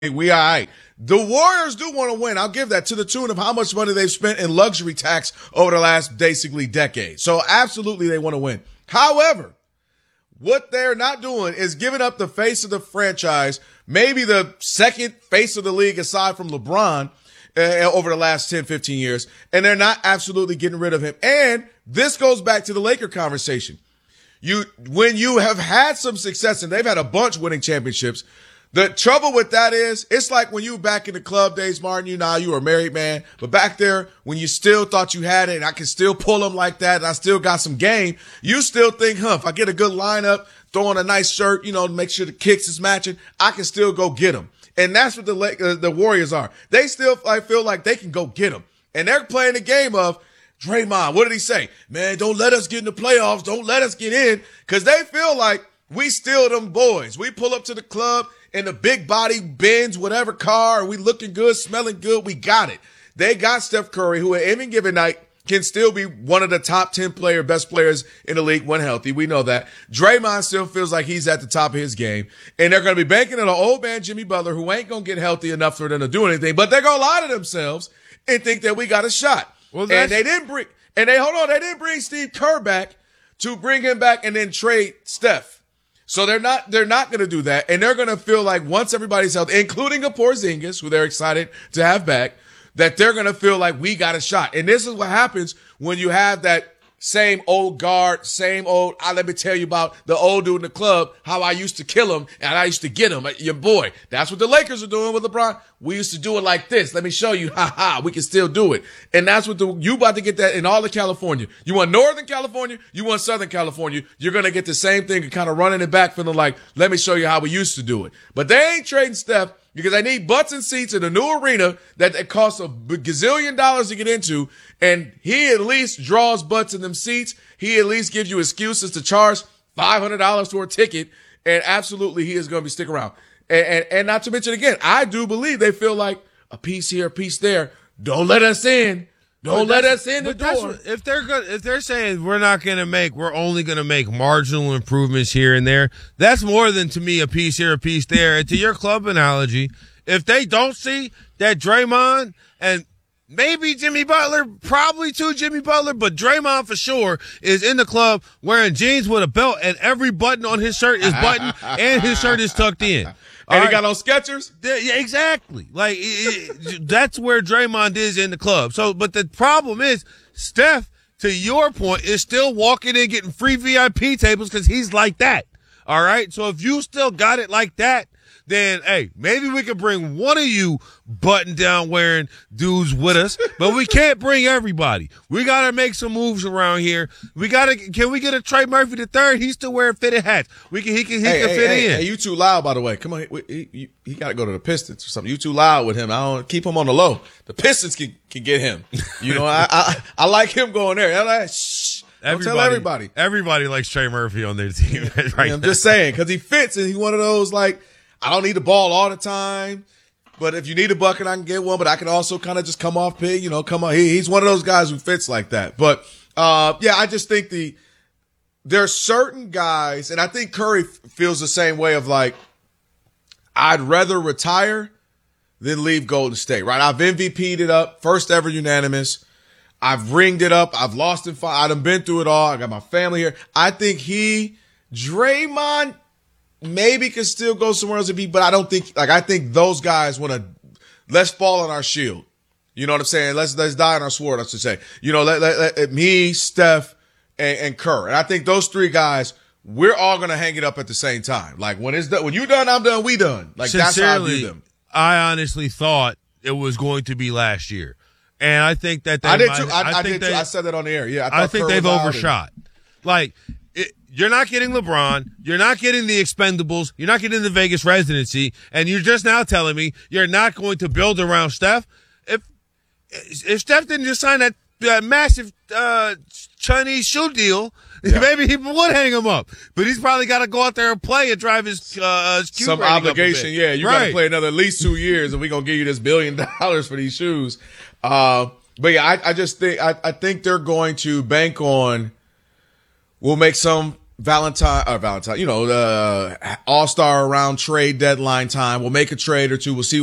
We all right. The Warriors do want to win. I'll give that to the tune of how much money they've spent in luxury tax over the last basically decade. So absolutely they want to win. However, what they're not doing is giving up the face of the franchise, maybe the second face of the league aside from LeBron over the last 10, 15 years. And they're not absolutely getting rid of him. And this goes back to the Laker conversation. When you have had some success, and they've had a bunch winning championships, the trouble with that is, it's like when you back in the club days, Martin, you were a married man, but back there when you still thought you had it and I can still pull them like that and I still got some game, you still think, if I get a good lineup, throw on a nice shirt, to make sure the kicks is matching, I can still go get them. And that's what the Warriors are. They still feel like they can go get them. And they're playing the game of, Draymond, what did he say? Man, don't let us get in the playoffs. Don't let us get in. Cause they feel like we still them boys. We pull up to the club in the big body Benz, whatever car, we looking good, smelling good, we got it. They got Steph Curry, who at any given night can still be one of the top 10 best players in the league when healthy. We know that. Draymond still feels like he's at the top of his game. And they're going to be banking on an old man, Jimmy Butler, who ain't going to get healthy enough for them to do anything, but they're going to lie to themselves and think that we got a shot. Well, and they didn't bring Steve Kerr back to bring him back and then trade Steph. So they're not going to do that. And they're going to feel like once everybody's healthy, including a Porzingis, who they're excited to have back, that they're going to feel like we got a shot. And this is what happens when you have that same old guard, same old, let me tell you about the old dude in the club, how I used to kill him and I used to get him. Your boy. That's what the Lakers are doing with LeBron. We used to do it like this. Let me show you. We can still do it. And that's what you about to get that in all of California. You want Northern California, you want Southern California. You're going to get the same thing and kind of running it back feeling like, let me show you how we used to do it. But they ain't trading Steph because they need butts and seats in a new arena that costs a gazillion dollars to get into. And he at least draws butts in them seats. He at least gives you excuses to charge $500 for a ticket. And absolutely, he is going to be sticking around. And not to mention, again, I do believe they feel like a piece here, a piece there. Don't let us in. Don't let us in the door. If they're saying we're only going to make marginal improvements here and there, that's more than, to me, a piece here, a piece there. And to your club analogy, if they don't see that Draymond and maybe Jimmy Butler, probably too Jimmy Butler, but Draymond for sure is in the club wearing jeans with a belt and every button on his shirt is buttoned and his shirt is tucked in. And he got on Skechers? Yeah, exactly. Like, that's where Draymond is in the club. So, but the problem is, Steph, to your point, is still walking in getting free VIP tables because he's like that. All right? So if you still got it like that, then, hey, maybe we could bring one of you button-down wearing dudes with us, but we can't bring everybody. We got to make some moves around here. Can we get a Trey Murphy the third? He's still wearing fitted hats. He can fit in. Hey, you too loud, by the way. Come on, he got to go to the Pistons or something. You too loud with him. I don't keep him on the low. The Pistons can get him. I like him going there. Shh. Don't tell everybody. Everybody likes Trey Murphy on their team. Right. I'm just saying, because he fits, and he's one of those, like, I don't need the ball all the time, but if you need a bucket, I can get one, but I can also kind of just come off big, come on. He's one of those guys who fits like that. But, I just think there are certain guys, and I think Curry feels the same way of like, I'd rather retire than leave Golden State, right? I've MVP'd it up, first ever unanimous. I've ringed it up. I've lost in five. I've been through it all. I got my family here. I think Draymond, maybe could still go somewhere else to be, but I don't think, I think those guys want to, let's fall on our shield. You know what I'm saying? Let's die on our sword, I should say. Let me, Steph, and Kerr. And I think those three guys, we're all going to hang it up at the same time. Like, when it's done, when you done, I'm done, we done. Like, that's how I view them. I honestly thought it was going to be last year. And I think that I did too. I said that on the air. Yeah. I think they've overshot. You're not getting LeBron. You're not getting the Expendables. You're not getting the Vegas residency. And you're just now telling me you're not going to build around Steph. If Steph didn't just sign that massive Chinese shoe deal, maybe he would hang him up. But he's probably got to go out there and play and drive his some obligation. Yeah, you got to play another at least 2 years, and we're gonna give you this $1 billion for these shoes. But yeah, I just think I think they're going to bank on. We'll make some Valentine, All-Star around trade deadline time. We'll make a trade or two. We'll see